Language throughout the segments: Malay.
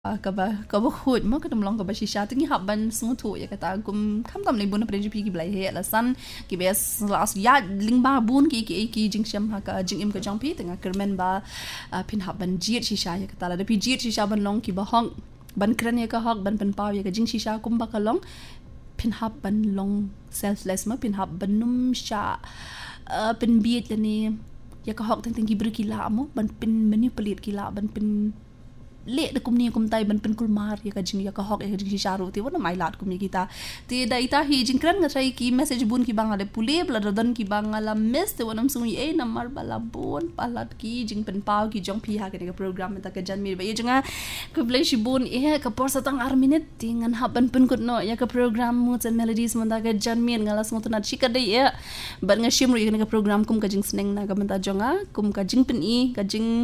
kaba khut mo kadam long kaba shisha tingi habban smutu ya kata gum kam tam lebun pre jipi ki blai he alasan ki bes las ya lingba bun ki jingsham ha ka jingim ka jampi tinga kermen ba pin habban jiet shisha ya kata la de pi jiet shisha ban long ki ba hong ban kran ya ka hok ban pen paw ya ka jing shisha kum ba ka long pin habban long selfless ma pin habban num sha pin biet ni ya ka hok teng ki bru ki la mo ban pin manipulate ki la ban pin le de kumni kum tai ban pen kulmar ya ka jing ya ka hok ya jing sharu ti wona mai lat kumni kita ti da ita hi jing kran ngatrai ki message bun ki bangale pule bladan ki bangala miss te wonam sumi e namar bala bon palat ki jing pen pau ki jong pi ha ke program ta ka jan mi ba ye jinga ku blai shi bun e ka por satang ar minute tingan haban pen kut no ya ka program moods and melodies man ta ka jan mi ngala smot na chika dai ya ban nga shimru ya ka program kum ka jing sneng na ka man ta jonga kum ka jing pen i ka jing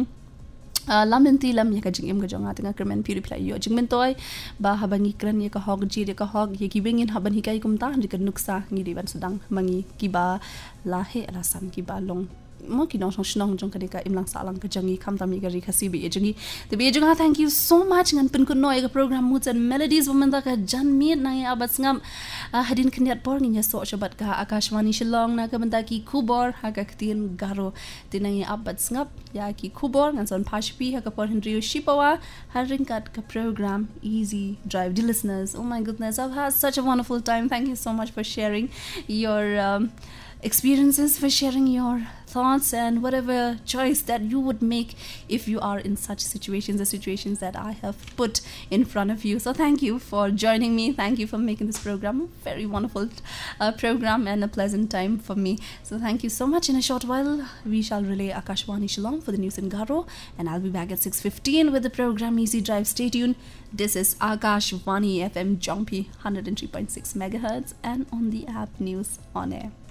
lamenti lam ya ka jing im ga jonga tinga kermen puri play yo jing mentoi ba habangi kran ya ka hog ji ya ka hog ya ki bengin haban hikai kum ta ji ka nuksa ngi di ban sedang mangi ki ba la he alasan ki ba long mo ki nong shnong jong ka deka imlang salang ka jangi kham tam ga ri khasi bi jangi te bi jonga thank you so much ngan pin kun no ya program moods and melodies woman da ka jan mi na ya abat ngam hadin kniat por ngi so shabat ka akashwani shillong na ka banda ki khubor ha ka ktin garo tinang ya abat ngap ya ki khubor ngan son pashpi ha ka por hendrio shipawa haring kat ka program easy drive dear listeners, oh my goodness, I've had such a wonderful time. Thank you so much for sharing your experiences, for sharing your thoughts and whatever choice that you would make if you are in such situations, the situations that I have put in front of you. So thank you for joining me. Thank you for making this program a very wonderful program and a pleasant time for me. So thank you so much. In a short while, we shall relay Akashwani Shillong for the news in Garo, and I'll be back at 6:15 with the program Easy Drive. Stay tuned. This is Akashwani FM Jompi 103.6 megahertz and on the app News on Air.